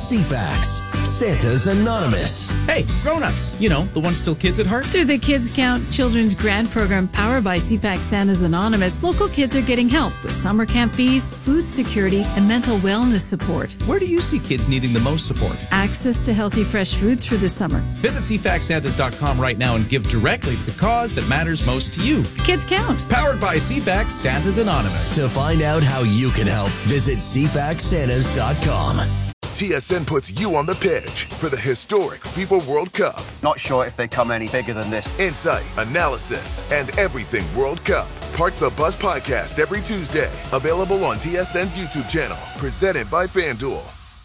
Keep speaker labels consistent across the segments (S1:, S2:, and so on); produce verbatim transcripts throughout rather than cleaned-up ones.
S1: C FAX, Santa's Anonymous.
S2: Hey, grown-ups, you know, the ones still kids at heart.
S3: Through the Kids Count Children's Grant Program powered by C FAX Santa's Anonymous, local kids are getting help with summer camp fees, food security, and mental wellness support.
S2: Where do you see kids needing the most support?
S3: Access to healthy, fresh food through the summer.
S2: Visit c fax santas dot com right now and give directly to the cause that matters most to you.
S3: Kids Count.
S2: Powered by C FAX Santa's Anonymous.
S1: To find out how you can help, visit c fax santas dot com.
S4: T S N puts you on the pitch for the historic FIFA World Cup.
S5: Not sure if they come any bigger than this.
S4: Insight, analysis, and everything World Cup. Park the Bus podcast every Tuesday. Available on T S N's YouTube channel. Presented by FanDuel.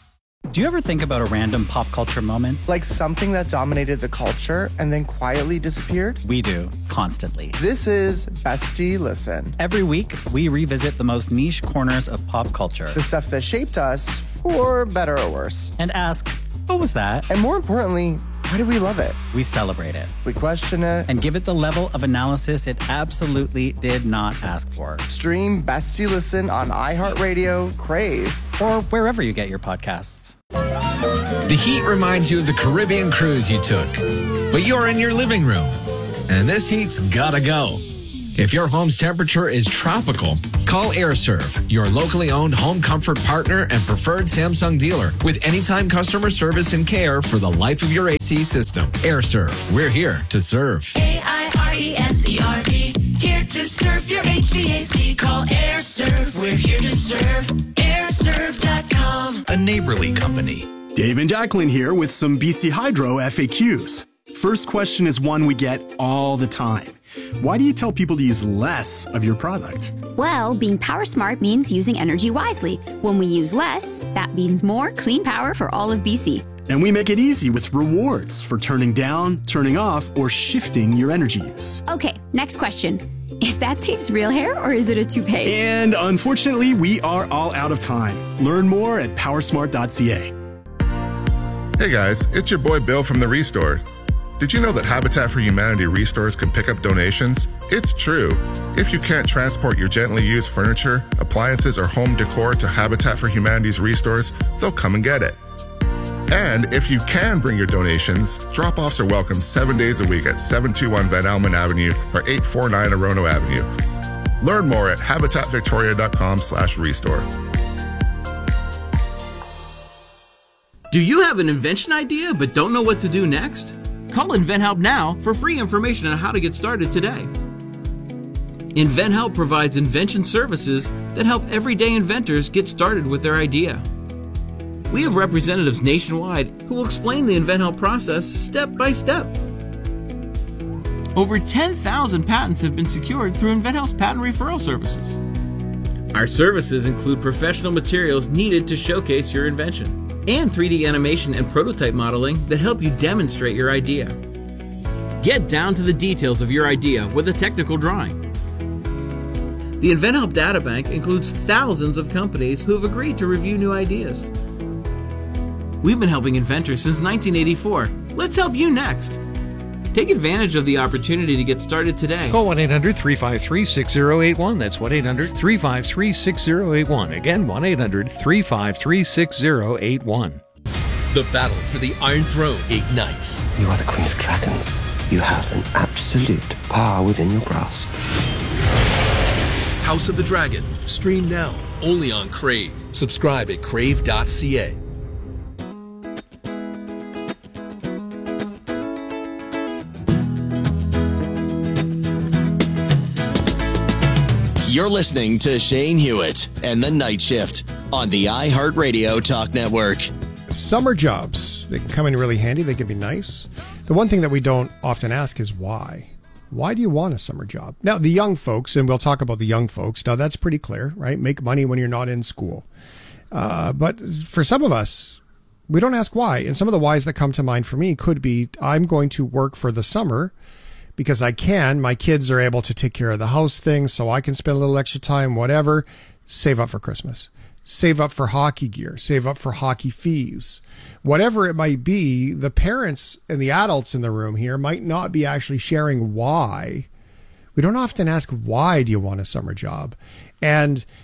S6: Do you ever think about a random pop culture moment?
S7: Like something that dominated the culture and then quietly disappeared?
S6: We do, constantly.
S7: This is Bestie Listen.
S6: Every week, we revisit the most niche corners of pop culture.
S7: The stuff that shaped us, for better or worse.
S6: And ask, what was that?
S7: And more importantly, why do we love it?
S6: We celebrate it.
S7: We question it.
S6: And give it the level of analysis it absolutely did not ask for.
S7: Stream Bestie Listen on iHeartRadio, Crave,
S6: or wherever you get your podcasts.
S8: The heat reminds you of the Caribbean cruise you took, but you're in your living room, and this heat's gotta go. If your home's temperature is tropical, call AirServe, your locally owned home comfort partner and preferred Samsung dealer with anytime customer service and care for the life of your A C system. AirServe, we're here to serve.
S9: A I R E S E R V, here to serve your H V A C. Call AirServe, we're here to serve. air serve dot com.
S10: A neighborly company.
S11: Dave and Jacqueline here with some B C Hydro F A Qs. First question is one we get all the time. Why do you tell people to use less of your product?
S12: Well, being power smart means using energy wisely. When we use less, that means more clean power for all of B C.
S11: And we make it easy with rewards for turning down, turning off, or shifting your energy use.
S12: Okay, next question. Is that Dave's real hair or is it a toupee?
S11: And unfortunately, we are all out of time. Learn more at powersmart dot c a.
S13: Hey guys, it's your boy Bill from The Restore. Did you know that Habitat for Humanity restores can pick up donations? It's true. If you can't transport your gently used furniture, appliances, or home decor to Habitat for Humanity's restores, they'll come and get it. And if you can bring your donations, drop-offs are welcome seven days a week at seven two one Van Almen Avenue or eight four nine Orono Avenue. Learn more at habitat victoria dot com slash restore.
S14: Do you have an invention idea but don't know what to do next? Call InventHelp now for free information on how to get started today. InventHelp provides invention services that help everyday inventors get started with their idea. We have representatives nationwide who will explain the InventHelp process step by step. Over ten thousand patents have been secured through InventHelp's patent referral services. Our services include professional materials needed to showcase your invention, and three D animation and prototype modeling that help you demonstrate your idea. Get down to the details of your idea with a technical drawing. The InventHelp Databank includes thousands of companies who have agreed to review new ideas. We've been helping inventors since nineteen eighty-four. Let's help you next. Take advantage of the opportunity to get started today.
S15: Call one eight hundred three five three six zero eight one. That's one eight hundred three five three six zero eight one. Again, one eight hundred three five three six zero eight one.
S10: The battle for the Iron Throne ignites.
S16: You are the Queen of Dragons. You have an absolute power within your grasp.
S10: House of the Dragon. Stream now, only on Crave. Subscribe at crave dot c a.
S1: You're listening to Shane Hewitt and The Night Shift on the iHeartRadio Talk Network.
S17: Summer jobs, they can come in really handy. They can be nice. The one thing that we don't often ask is why. Why do you want a summer job? Now, the young folks, and we'll talk about the young folks. Now, that's pretty clear, right? Make money when you're not in school. Uh, but for some of us, we don't ask why. And some of the whys that come to mind for me could be, I'm going to work for the summer because I can. My kids are able to take care of the house things, so I can spend a little extra time, whatever. Save up for Christmas. Save up for hockey gear. Save up for hockey fees. Whatever it might be, the parents and the adults in the room here might not be actually sharing why. We don't often ask, why do you want a summer job? And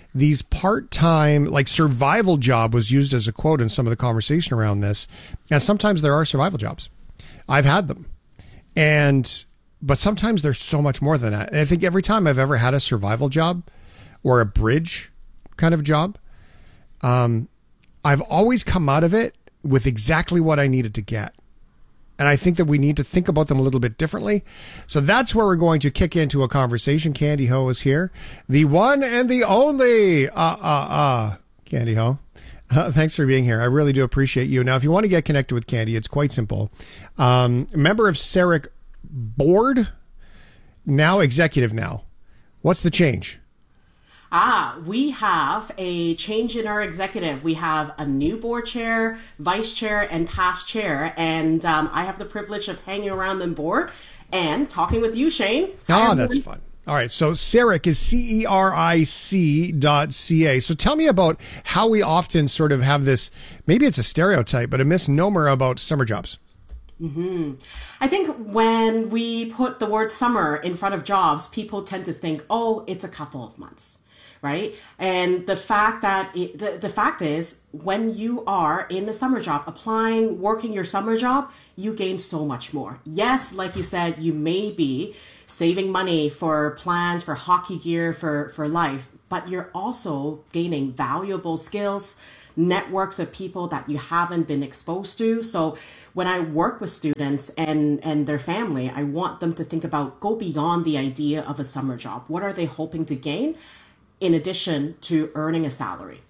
S17: these part-time, like survival job was used as a quote in some of the conversation around this. And sometimes there are survival jobs. I've had them. And, but sometimes there's so much more than that. And I think every time I've ever had a survival job or a bridge kind of job, um, I've always come out of it with exactly what I needed to get. And I think that we need to think about them a little bit differently. So that's where we're going to kick into a conversation. Candy Ho is here. The one and the only, uh, uh, uh, Candy Ho. Uh, thanks for being here. I really do appreciate you. Now, if you want to get connected with Candy, it's quite simple. Um, member of C E R I C board, now executive now. What's the change?
S18: Ah, we have a change in our executive. We have a new board chair, vice chair, and past chair. And um, I have the privilege of hanging around the board and talking with you, Shane.
S17: Ah, that's fun. All right. So C E R I C is C E R I C dot C A. So tell me about how we often sort of have this, maybe it's a stereotype, but a misnomer about summer jobs.
S18: Mm-hmm. I think when we put the word summer in front of jobs, people tend to think, oh, it's a couple of months. Right. And the fact that it, the, the fact is, when you are in the summer job, applying, working your summer job, you gain so much more. Yes, like you said, you may be saving money for plans, for hockey gear, for, for life, but you're also gaining valuable skills, networks of people that you haven't been exposed to. So when I work with students and, and their family, I want them to think about, go beyond the idea of a summer job. What are they hoping to gain in addition to earning a salary?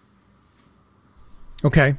S17: Okay.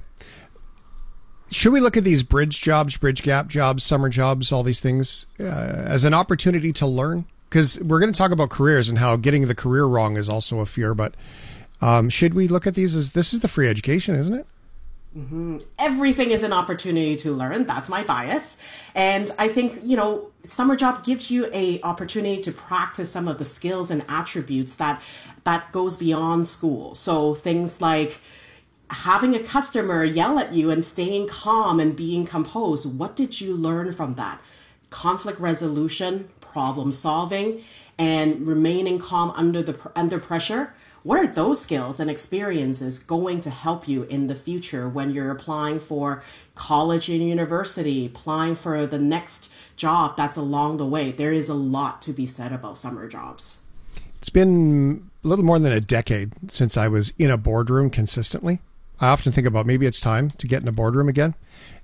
S17: Should we look at these bridge jobs, bridge gap jobs, summer jobs, all these things uh, as an opportunity to learn? Because we're going to talk about careers and how getting the career wrong is also a fear. But um, should we look at these as, this is the free education, isn't it?
S18: Mm-hmm. Everything is an opportunity to learn. That's my bias. And I think, you know, summer job gives you a opportunity to practice some of the skills and attributes that that goes beyond school. So things like having a customer yell at you and staying calm and being composed. What did you learn from that? Conflict resolution, problem solving, and remaining calm under the under pressure. What are those skills and experiences going to help you in the future when you're applying for college and university, applying for the next job that's along the way? There is a lot to be said about summer jobs.
S17: It's been a little more than a decade since I was in a boardroom consistently. I often think about maybe it's time to get in a boardroom again.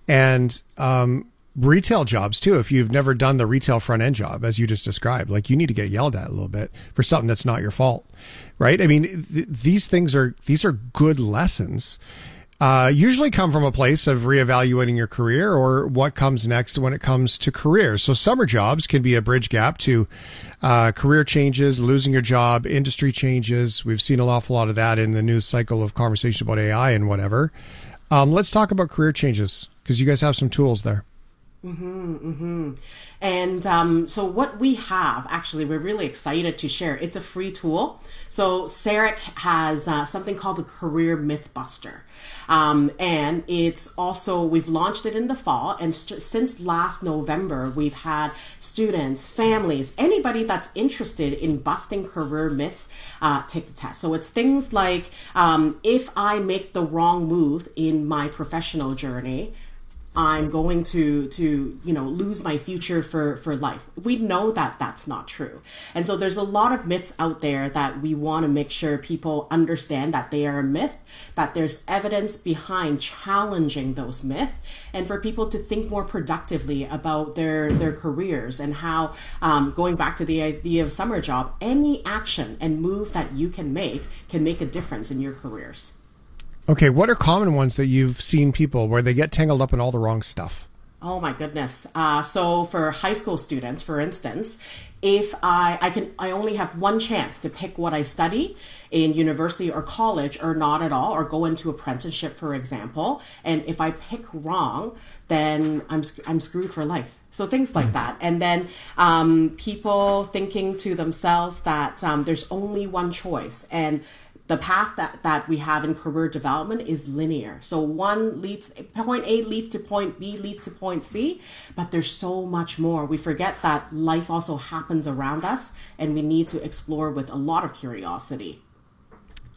S17: And um, retail jobs too. If you've never done the retail front end job, as you just described, like you need to get yelled at a little bit for something that's not your fault. Right. I mean, th- these things are, these are good lessons, uh, usually come from a place of reevaluating your career or what comes next when it comes to careers. So summer jobs can be a bridge gap to, uh, career changes, losing your job, industry changes. We've seen an awful lot of that in the news cycle of conversation about A I and whatever. Um, let's talk about career changes because you guys have some tools there.
S18: Mm-hmm, mm-hmm. And um, so what we have, actually, we're really excited to share. It's a free tool. So C E R I C has uh, something called the Career Mythbuster. Um, and it's also, we've launched it in the fall. And st- since last November, we've had students, families, anybody that's interested in busting career myths, uh, take the test. So it's things like, um, if I make the wrong move in my professional journey, I'm going to, to, you know, lose my future for, for life. We know that that's not true. And so there's a lot of myths out there that we want to make sure people understand that they are a myth, that there's evidence behind challenging those myths, and for people to think more productively about their, their careers and how, um, going back to the idea of summer job, any action and move that you can make can make a difference in your careers.
S17: Okay, what are common ones that you've seen people where they get tangled up in all the wrong stuff?
S18: Oh my goodness. Uh, so for high school students, for instance, if I, I can, I only have one chance to pick what I study in university or college or not at all, or go into apprenticeship, for example. And if I pick wrong, then I'm, I'm screwed for life. So things like that. And then um, people thinking to themselves that um, there's only one choice. And the path that, that we have in career development is linear. So one leads, point A leads to point B, leads to point C, but there's so much more. We forget that life also happens around us, and we need to explore with a lot of curiosity.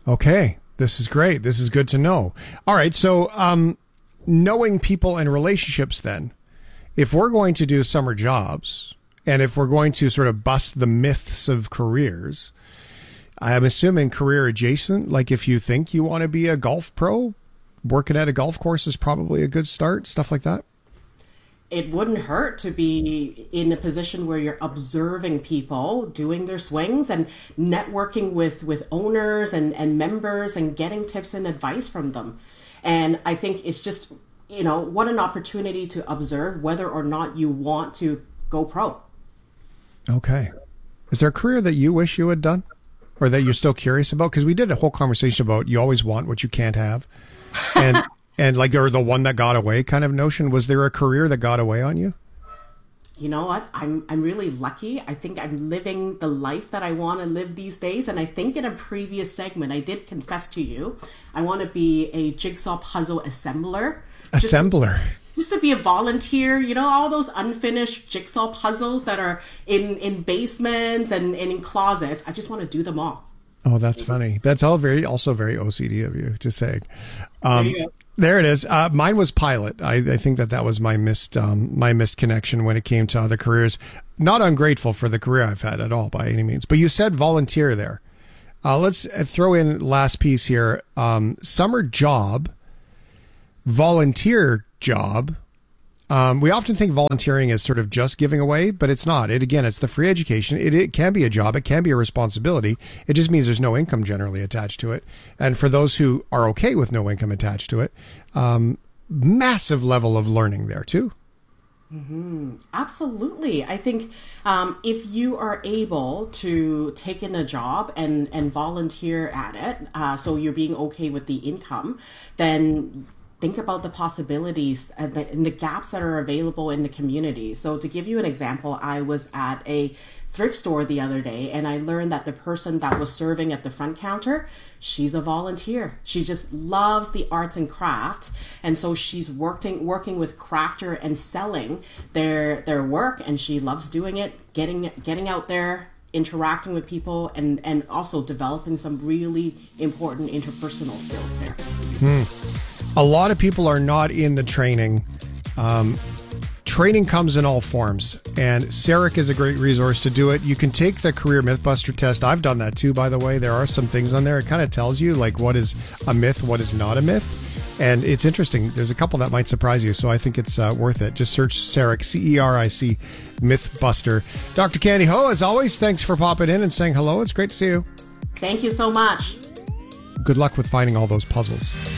S17: Okay. This is great. This is good to know. All right. So, um, knowing people and relationships then, if we're going to do summer jobs and if we're going to sort of bust the myths of careers, I'm assuming career adjacent, like if you think you want to be a golf pro, working at a golf course is probably a good start, stuff like that.
S18: It wouldn't hurt to be in a position where you're observing people doing their swings and networking with, with owners and, and members and getting tips and advice from them. And I think it's just, you know, what an opportunity to observe whether or not you want to go pro.
S17: Okay. Is there a career that you wish you had done or that you're still curious about? Because we did a whole conversation about you always want what you can't have. And and like, or the one that got away kind of notion. Was there a career that got away on you?
S18: You know what? I'm I'm really lucky. I think I'm living the life that I want to live these days. And I think in a previous segment, I did confess to you, I want to be a jigsaw puzzle assembler.
S17: Assembler.
S18: Just, just to be a volunteer, you know, all those unfinished jigsaw puzzles that are in, in basements and, and in closets. I just want to do them all.
S17: Oh, that's funny. That's all very, also very O C D of you, just saying. Um,
S18: there you go.
S17: There it is. Uh, mine was pilot. I, I think that that was my missed, um, my missed connection when it came to other careers. Not ungrateful for the career I've had at all by any means, but you said volunteer there. Uh, let's throw in last piece here. Um, summer job, volunteer job. Um, we often think volunteering is sort of just giving away, but it's not. It again, it's the free education. It, it can be a job. It can be a responsibility. It just means there's no income generally attached to it. And for those who are okay with no income attached to it, um, massive level of learning there too.
S18: Mm-hmm. Absolutely. I think um, if you are able to take in a job and, and volunteer at it, uh, so you're being okay with the income, then think about the possibilities and the, and the gaps that are available in the community. So to give you an example, I was at a thrift store the other day and I learned that the person that was serving at the front counter, she's a volunteer. She just loves the arts and crafts. And so she's working working with crafter and selling their their work, and she loves doing it, getting getting out there, interacting with people, and, and also developing some really important interpersonal skills there.
S17: Hmm. A lot of people are not in the training. Um, training comes in all forms, and Sarek is a great resource to do it. You can take the Career Mythbuster test. I've done that too, by the way. There are some things on there. It kind of tells you like what is a myth, what is not a myth. And it's interesting. There's a couple that might surprise you, so I think it's uh, worth it. Just search Sarek, C E R I C, Mythbuster. Doctor Candy Ho, as always, thanks for popping in and saying hello. It's great to see you.
S18: Thank you so much.
S17: Good luck with finding all those puzzles.